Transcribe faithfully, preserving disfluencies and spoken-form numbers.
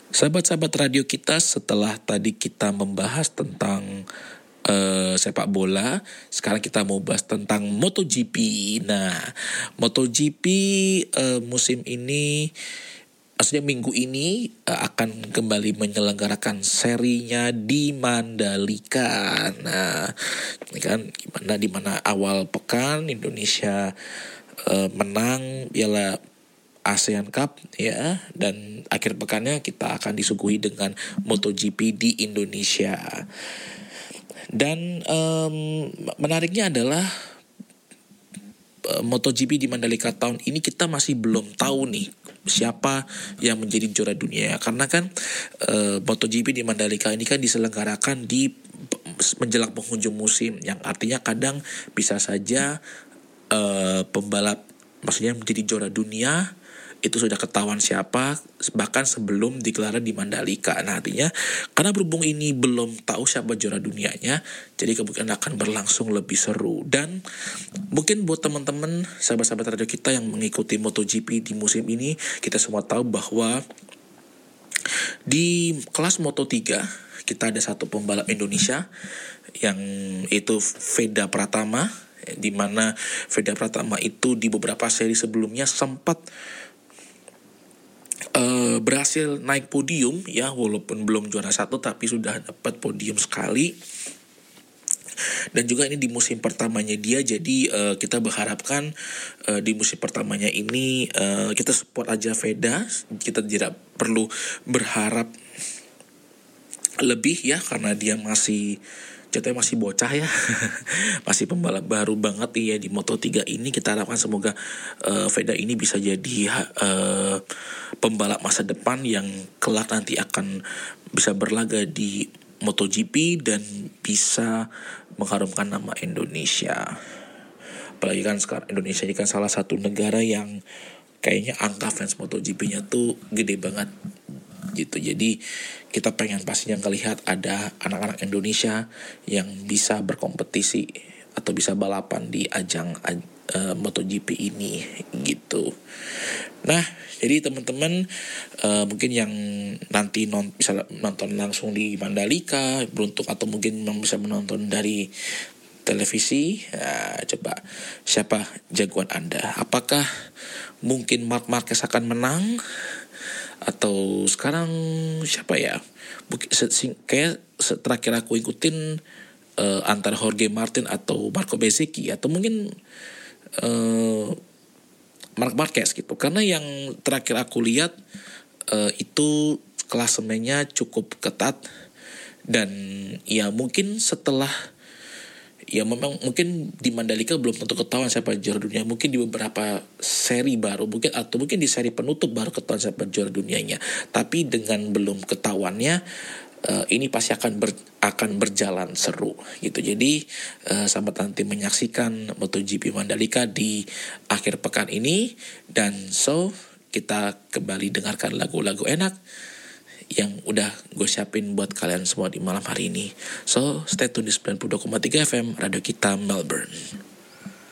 Sahabat-sahabat radio kita, setelah tadi kita membahas tentang uh, sepak bola, sekarang kita mau bahas tentang MotoGP. Nah, MotoGP uh, musim ini, maksudnya minggu ini uh, akan kembali menyelenggarakan serinya di Mandalika. Nah, ini kan gimana di mana awal pekan Indonesia uh, menang piala ASEAN Cup ya, dan akhir pekannya kita akan disuguhi dengan MotoGP di Indonesia. Dan um, menariknya adalah uh, MotoGP di Mandalika tahun ini kita masih belum tahu nih siapa yang menjadi juara dunia, karena kan uh, MotoGP di Mandalika ini kan diselenggarakan di menjelang penghujung musim, yang artinya kadang bisa saja uh, pembalap maksudnya menjadi juara dunia itu sudah ketahuan siapa bahkan sebelum digelar di Mandalika. Nah, artinya karena berhubung ini belum tahu siapa juara dunianya, jadi kemungkinan akan berlangsung lebih seru. Dan mungkin buat teman-teman sahabat-sahabat radio kita yang mengikuti MotoGP di musim ini, kita semua tahu bahwa di kelas Moto tiga kita ada satu pembalap Indonesia yang itu Veda Pratama, di mana Veda Pratama itu di beberapa seri sebelumnya sempat Uh, berhasil naik podium ya, walaupun belum juara satu tapi sudah dapat podium sekali. Dan juga ini di musim pertamanya dia, jadi uh, kita berharapkan uh, di musim pertamanya ini uh, kita support aja Veda, kita tidak perlu berharap lebih ya, karena dia masih jatuhnya masih bocah ya masih pembalap baru banget ya di Moto tiga ini. Kita harapkan semoga uh, Veda ini bisa jadi uh, pembalap masa depan yang kelak nanti akan bisa berlaga di MotoGP dan bisa mengharumkan nama Indonesia. Apalagi kan sekarang Indonesia ini kan salah satu negara yang kayaknya angka fans MotoGP-nya tuh gede banget gitu. Jadi kita pengen pastinya ngelihat ada anak-anak Indonesia yang bisa berkompetisi atau bisa balapan di ajang uh, MotoGP ini gitu. Nah, jadi teman-teman uh, mungkin yang nanti non, bisa nonton langsung di Mandalika beruntung, atau mungkin bisa menonton dari televisi, ya, coba siapa jagoan Anda? Apakah mungkin Marc Marquez akan menang? Atau sekarang siapa ya? Mungkin kayak terakhir aku ikutin uh, antara Jorge Martin atau Marco Bezzecchi, atau mungkin uh, Marc Marquez gitu. Karena yang terakhir aku lihat uh, itu klasemennya cukup ketat, dan ya mungkin setelah ya memang mungkin di Mandalika belum tentu ketahuan siapa juara dunia. Mungkin di beberapa seri baru mungkin, atau mungkin di seri penutup baru ketahuan siapa juara dunianya. Tapi dengan belum ketahuannya uh, ini pasti akan ber, akan berjalan seru gitu. Jadi uh, selamat nanti menyaksikan MotoGP Mandalika di akhir pekan ini. Dan so kita kembali dengarkan lagu-lagu enak yang udah gue siapin buat kalian semua di malam hari ini. So, stay tune di sembilan puluh dua koma tiga F M Radio Kita Melbourne.